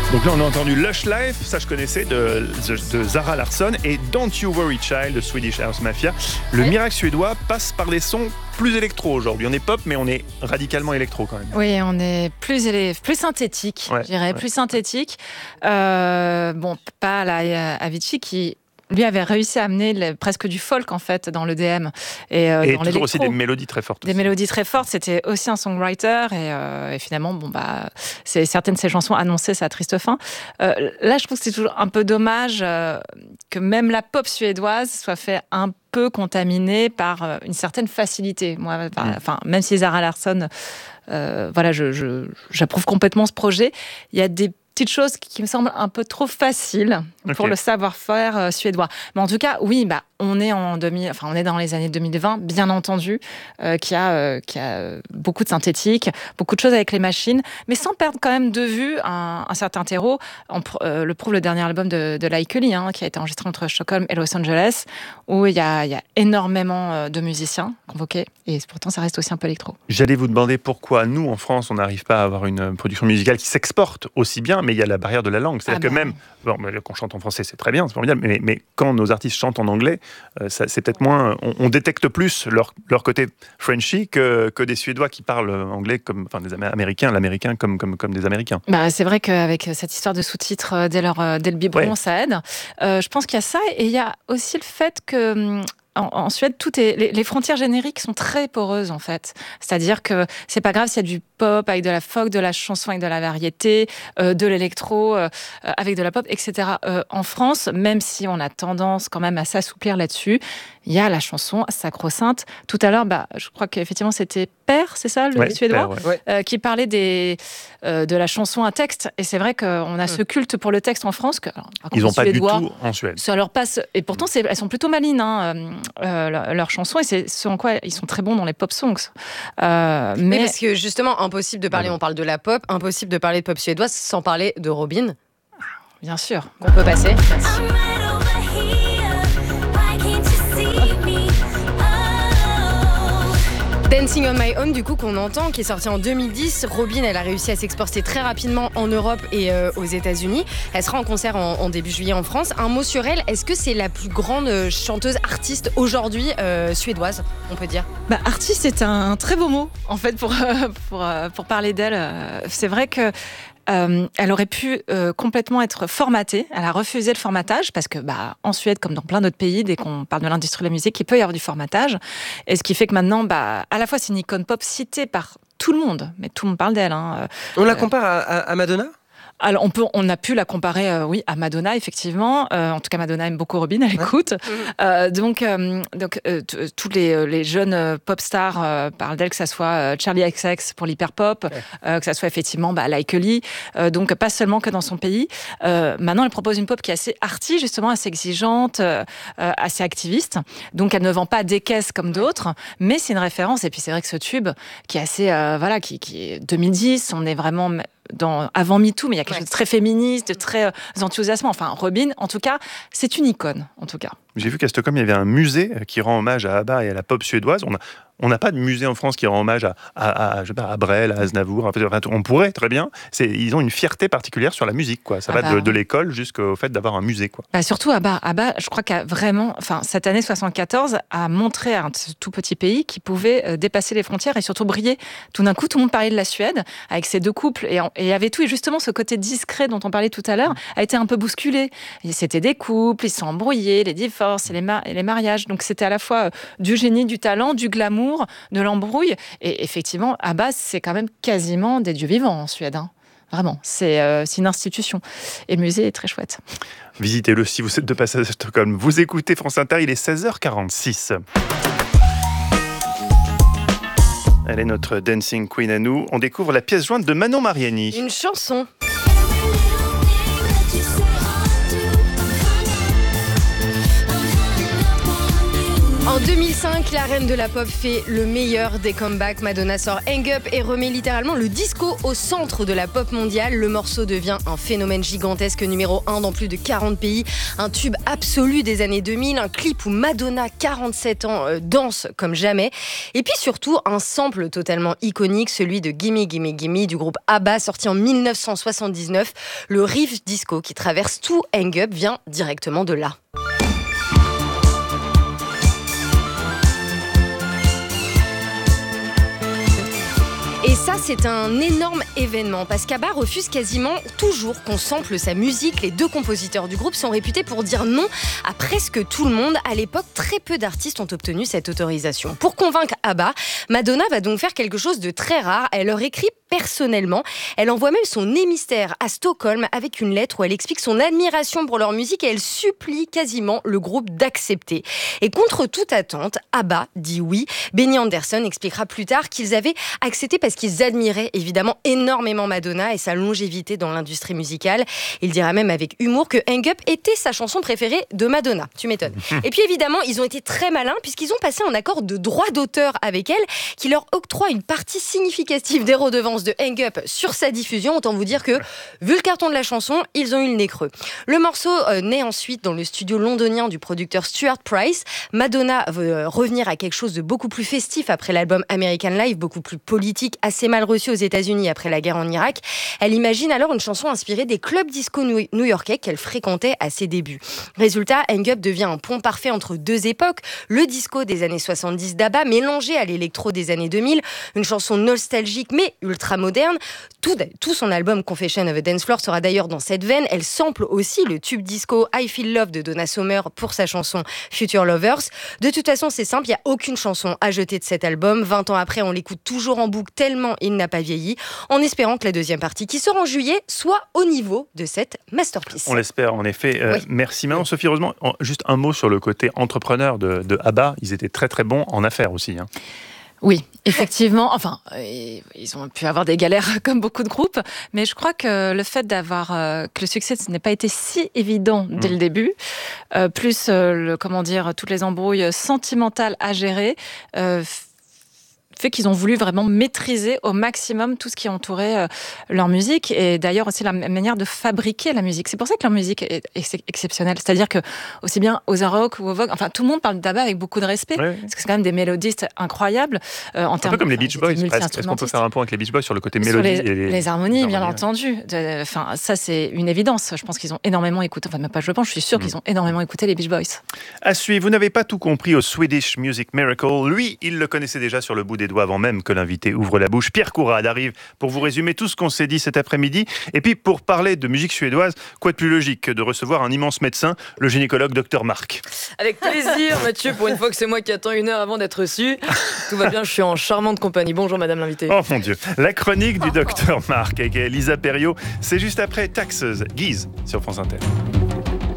Donc là, on a entendu Lush Life, ça je connaissais, de Zara Larsson, et Don't You Worry Child de Swedish House Mafia. Le miracle suédois passe par des sons plus électro aujourd'hui. On est pop, mais on est radicalement électro quand même. Oui, on est plus synthétique, je dirais, plus synthétique. Bon, pas la Avicii qui... lui avait réussi à amener presque du folk en fait dans l'EDM et dans toujours l'électro. aussi des mélodies très fortes. Des mélodies très fortes. C'était aussi un songwriter et finalement, certaines de ses chansons annonçaient sa triste fin. Là, je trouve que c'est toujours un peu dommage que même la pop suédoise soit fait un peu contaminée par une certaine facilité. Moi, même si Zara Larsson, j'approuve complètement ce projet. Il y a des petites choses qui me semblent un peu trop faciles pour le savoir-faire suédois. Mais en tout cas, oui, on est on est dans les années 2020, bien entendu, qui a beaucoup de synthétique, beaucoup de choses avec les machines, mais sans perdre quand même de vue un certain terreau. Le prouve le dernier album de Laikeli, qui a été enregistré entre Stockholm et Los Angeles, où il y a énormément de musiciens convoqués, et pourtant ça reste aussi un peu électro. J'allais vous demander pourquoi nous, en France, on n'arrive pas à avoir une production musicale qui s'exporte aussi bien, mais il y a la barrière de la langue. C'est-à-dire que même, quand on chante en français, c'est très bien, c'est formidable, mais quand nos artistes chantent en anglais, c'est peut-être moins... On détecte plus leur côté Frenchy que des Suédois qui parlent anglais, des Américains, l'américain comme des Américains. C'est vrai qu'avec cette histoire de sous-titres dès le biberon, ça aide. Je pense qu'il y a ça, et il y a aussi le fait que... En Suède, les frontières génériques sont très poreuses en fait. C'est-à-dire que c'est pas grave s'il y a du pop avec de la folk, de la chanson avec de la variété, de l'électro avec de la pop, etc. En France, même si on a tendance quand même à s'assouplir là-dessus, il y a la chanson sacro-sainte. Tout à l'heure, je crois qu'effectivement c'était Per, c'est ça, le suédois, qui parlait de la chanson à texte. Et c'est vrai qu'on a ce culte pour le texte en France. Ils n'ont pas du tout en Suède. Ça leur passe. Et pourtant, elles sont plutôt malines, leurs chansons. Et c'est ce en quoi ils sont très bons dans les pop songs. Mais parce que justement, impossible de parler, on parle de la pop, impossible de parler de pop suédoise sans parler de Robyn. Bien sûr. Qu'on peut passer. Dancing on My Own, du coup, qu'on entend, qui est sorti en 2010. Robyn, elle a réussi à s'exporter très rapidement en Europe et aux États-Unis. Elle sera en concert en début juillet en France. Un mot sur elle, est-ce que c'est la plus grande chanteuse artiste aujourd'hui suédoise, on peut dire? Artiste, c'est un très beau mot, en fait, pour parler d'elle. C'est vrai que elle aurait pu complètement être formatée. Elle a refusé le formatage parce que, en Suède, comme dans plein d'autres pays, dès qu'on parle de l'industrie de la musique, il peut y avoir du formatage. Et ce qui fait que maintenant, à la fois, c'est une icône pop citée par tout le monde, mais tout le monde parle d'elle. On la compare à Madonna ? Alors on a pu la comparer, à Madonna, effectivement. En tout cas, Madonna aime beaucoup Robyn, elle écoute. Donc, tous les jeunes pop stars parlent d'elle, que ça soit Charli XCX pour l'hyperpop, que ça soit effectivement Laikeli. Donc, pas seulement que dans son pays. Maintenant, elle propose une pop qui est assez arty, justement, assez exigeante, assez activiste. Donc, elle ne vend pas des caisses comme d'autres, mais c'est une référence. Et puis, c'est vrai que ce tube, qui est assez, qui est 2010, on est vraiment avant MeToo, mais il y a quelque chose de très féministe, de très enthousiasmant. Enfin, Robyn, en tout cas, c'est une icône, en tout cas. J'ai vu qu'à Stockholm, il y avait un musée qui rend hommage à ABBA et à la pop suédoise. On n'a pas de musée en France qui rend hommage à Brel, à Aznavour. On pourrait, très bien. Ils ont une fierté particulière sur la musique, quoi. Ça va de l'école jusqu'au fait d'avoir un musée, quoi. Surtout ABBA. ABBA, je crois qu'a vraiment, cette année 74, a montré à un tout petit pays qui pouvait dépasser les frontières et surtout briller. Tout d'un coup, tout le monde parlait de la Suède avec ces deux couples et il y avait tout. Et justement, ce côté discret dont on parlait tout à l'heure a été un peu bousculé. Et c'était des couples, ils se sont embrouillés, les divorces et les mariages. Donc c'était à la fois du génie, du talent, du glamour, de l'embrouille. Et effectivement, ABBA, c'est quand même quasiment des dieux vivants en Suède. Vraiment, c'est une institution. Et le musée est très chouette. Visitez-le si vous êtes de passage à Stockholm. Vous écoutez France Inter, il est 16h46. Elle est notre dancing queen à nous. On découvre la pièce jointe de Manon Mariani. Une chanson. En En 2005, la reine de la pop fait le meilleur des comebacks. Madonna sort Hang Up et remet littéralement le disco au centre de la pop mondiale. Le morceau devient un phénomène gigantesque, numéro 1 dans plus de 40 pays. Un tube absolu des années 2000, un clip où Madonna, 47 ans, danse comme jamais. Et puis surtout, un sample totalement iconique, celui de Gimme Gimme Gimme du groupe ABBA, sorti en 1979. Le riff disco qui traverse tout Hang Up vient directement de là. Et ça, c'est un énorme événement parce qu'ABBA refuse quasiment toujours qu'on sample sa musique. Les deux compositeurs du groupe sont réputés pour dire non à presque tout le monde. À l'époque, très peu d'artistes ont obtenu cette autorisation. Pour convaincre ABBA, Madonna va donc faire quelque chose de très rare. Elle leur écrit personnellement. Elle envoie même son émissaire à Stockholm avec une lettre où elle explique son admiration pour leur musique et elle supplie quasiment le groupe d'accepter. Et contre toute attente, ABBA dit oui. Benny Andersson expliquera plus tard qu'ils avaient accepté parce qu'ils admiraient évidemment énormément Madonna et sa longévité dans l'industrie musicale. Il dira même avec humour que Hang Up était sa chanson préférée de Madonna. Tu m'étonnes. Et puis évidemment, ils ont été très malins puisqu'ils ont passé un accord de droit d'auteur avec elle qui leur octroie une partie significative des redevances de Hang Up sur sa diffusion. Autant vous dire que, vu le carton de la chanson, ils ont eu le nez creux. Le morceau naît ensuite dans le studio londonien du producteur Stuart Price. Madonna veut revenir à quelque chose de beaucoup plus festif après l'album American Life, beaucoup plus politique, assez mal reçu aux États-Unis après la guerre en Irak. Elle imagine alors une chanson inspirée des clubs disco new-yorkais qu'elle fréquentait à ses débuts. Résultat, Hang Up devient un pont parfait entre deux époques, le disco des années 70 d'ABBA mélangé à l'électro des années 2000, une chanson nostalgique mais ultra moderne. Tout son album Confession of a Dance Floor sera d'ailleurs dans cette veine. Elle sample aussi le tube disco I Feel Love de Donna Summer pour sa chanson Future Lovers. De toute façon, c'est simple, il n'y a aucune chanson à jeter de cet album. 20 ans après, on l'écoute toujours en boucle tellement il n'a pas vieilli, en espérant que la deuxième partie, qui sort en juillet, soit au niveau de cette masterpiece. On l'espère, en effet. Oui. Merci. Maintenant, Sophie Rosemont, juste un mot sur le côté entrepreneur de ABBA. Ils étaient très très bons en affaires aussi. Oui, effectivement. Enfin, ils ont pu avoir des galères comme beaucoup de groupes, mais je crois que le fait d'avoir que le succès ce n'est pas été si évident dès le début, plus toutes les embrouilles sentimentales à gérer. Fait qu'ils ont voulu vraiment maîtriser au maximum tout ce qui entourait leur musique et d'ailleurs aussi la manière de fabriquer la musique. C'est pour ça que leur musique est exceptionnelle. C'est-à-dire que aussi bien aux Arocs ou aux Vogue, enfin tout le monde parle d'ABBA avec beaucoup de respect parce que c'est quand même des mélodistes incroyables. Un peu comme les Beach Boys. Est-ce qu'on peut faire un point avec les Beach Boys sur le côté mélodie et les harmonies, bien entendu. Enfin, ça c'est une évidence. Je pense qu'ils ont énormément écouté. Enfin, même pas je pense, je suis sûre qu'ils ont énormément écouté les Beach Boys. À suivre, vous n'avez pas tout compris au Swedish Music Miracle. Lui, il le connaissait déjà sur le bout des doigts avant même que l'invité ouvre la bouche. Pierre Courade arrive pour vous résumer tout ce qu'on s'est dit cet après-midi. Et puis, pour parler de musique suédoise, quoi de plus logique que de recevoir un immense médecin, le gynécologue Dr Marc. Avec plaisir, Mathieu, pour une fois que c'est moi qui attends une heure avant d'être reçu. Tout va bien, je suis en charmante compagnie. Bonjour, madame l'invitée. Oh mon Dieu. La chronique du Dr Marc avec Lisa Perriot, c'est juste après Taxes, Guise, sur France Inter.